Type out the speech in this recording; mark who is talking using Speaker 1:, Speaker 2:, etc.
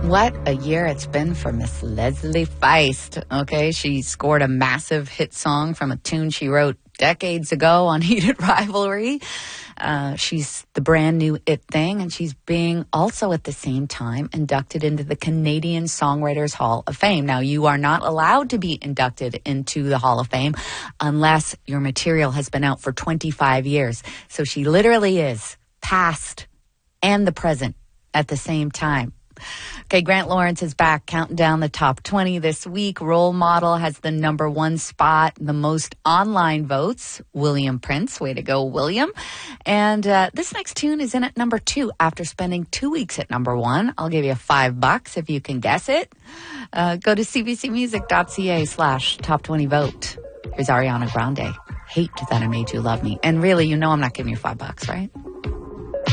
Speaker 1: What a year it's been for Miss Leslie Feist. Okay, she scored a massive hit song from a tune she wrote decades ago on Heated Rivalry. She's the brand new It Thing, and she's being also at the same time inducted into the Canadian Songwriters Hall of Fame. Now, you are not allowed to be inducted into the Hall of Fame unless your material has been out for 25 years. So she literally is past and the present at the same time. Okay, Grant Lawrence is back counting down the top 20 this week. Role Model has the number 1 spot, the most online votes. William Prince, way to go, William. And this next tune is in at number 2 after spending 2 weeks at number 1. I'll give you $5 if you can guess it. Go to cbcmusic.ca/top 20 vote. Here's Ariana Grande. Hate That I Made You Love Me. And really, you know I'm not giving you $5, right?